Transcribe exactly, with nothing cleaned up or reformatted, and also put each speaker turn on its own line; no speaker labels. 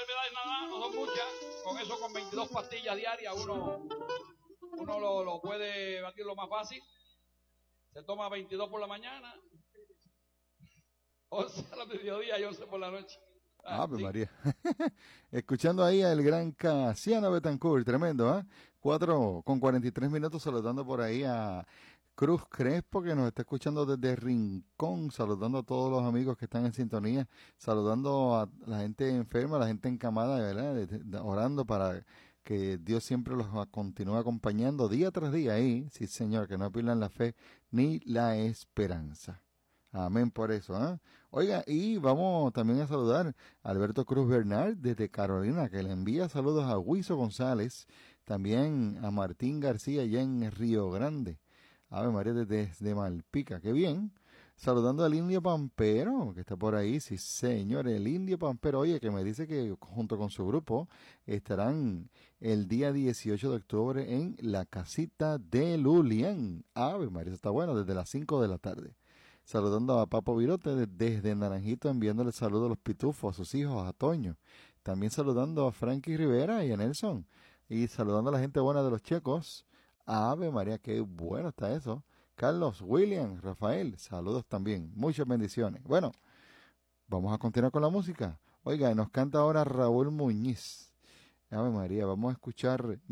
enfermedades nada más, no son muchas. Con eso, con veintidós pastillas diarias, uno, uno lo, lo puede batir lo más fácil. Se toma veintidós por la mañana, once a la mediodía y once por la noche. Ah,
Ave
sí.
María. Escuchando ahí al gran Casiano Betancourt, tremendo, ¿ah? ¿eh? cuatro con cuarenta y tres minutos, saludando por ahí a Cruz Crespo, que nos está escuchando desde Rincón, saludando a todos los amigos que están en sintonía, saludando a la gente enferma, a la gente encamada, ¿verdad? De, de, orando para que Dios siempre los continúe acompañando día tras día ahí, sí señor, que no pierdan la fe ni la esperanza. Amén por eso, ¿eh? Oiga, y vamos también a saludar a Alberto Cruz Bernal desde Carolina, que le envía saludos a Huizo González, también a Martín García allá en Río Grande. Ave María desde, desde Malpica, qué bien. Saludando al Indio Pampero, que está por ahí, sí señor, el Indio Pampero, oye, que me dice que junto con su grupo estarán el día dieciocho de octubre en la casita de Lulián. Ave María, eso está bueno, desde las cinco de la tarde. Saludando a Papo Virote desde Naranjito, enviándole saludos a los pitufos, a sus hijos, a Toño. También saludando a Frankie Rivera y a Nelson. Y saludando a la gente buena de los Checos. Ave María, qué bueno está eso. Carlos, William, Rafael, saludos también. Muchas bendiciones. Bueno, vamos a continuar con la música. Oiga, nos canta ahora Raúl Muñiz. Ave María, vamos a escuchar